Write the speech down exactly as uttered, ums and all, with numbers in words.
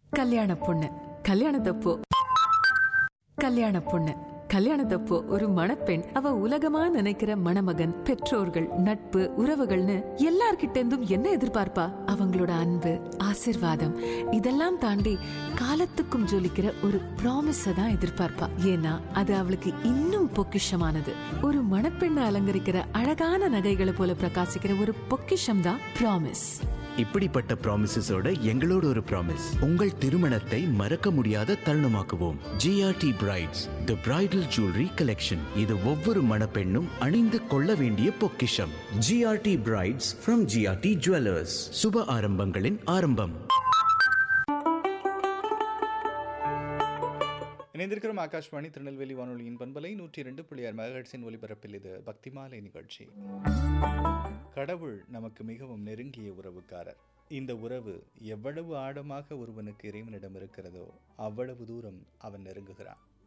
கல்யாண பொண்ணு கல்யாணத்தப்போ கல்யாண பொண்ணு கல்யாணத்தப்போ ஒரு மணப்பெண் அவ உலகமா நினைக்கிற மணமகன் பெற்றோர்கள் நட்பு உறவுகள்னு எல்லார்கிட்ட இருந்தும் என்ன எதிர்பார்ப்பா? அவங்களோட அன்பு ஆசிர்வாதம் இதெல்லாம் தாண்டி காலத்துக்கும் ஜொலிக்கிற ஒரு ப்ராமிஸ தான் எதிர்பார்ப்பா. ஏன்னா அது அவளுக்கு இன்னும் பொக்கிஷமானது. ஒரு மணப்பெண்ணை அலங்கரிக்கிற அழகான நகைகளை போல பிரகாசிக்கிற ஒரு பொக்கிஷம் தான் ப்ராமிஸ். இப்படிப்பட்ட ப்ராமிசஸோட எங்களோட ஒரு ப்ராமிஸ், உங்கள் திருமணத்தை மறக்க முடியாத தருணமாக்குவோம். ஜிஆர்டி பிரைட்ஸ் தி பிரைடல் ஜுவல்லரி கலெக்ஷன். இது ஒவ்வொரு மணப்பெண்ணும் அணிந்து கொள்ள வேண்டிய பொக்கிஷம். GRT brides from GRT jewellers. சுப ஆரம்பங்களின் ஆரம்பம். இணைந்திருக்கிறோம் ஆகாஷ்வாணி திருநெல்வேலி வானொலியின் பண்பலை நூற்றி இரண்டு புள்ளி ஆறு மெகாஹெர்ட்ஸின் ஒலிபரப்பில். இது பக்திமாலை நிகழ்ச்சி. கடவுள் நமக்கு மிகவும் நெருங்கிய உறவுக்காரர். இந்த உறவு எவ்வளவு ஆழமாக ஒருவனுக்கு இறைவனிடம் இருக்கிறதோ அவ்வளவு தூரம் அவன் நெருங்குகிறான்.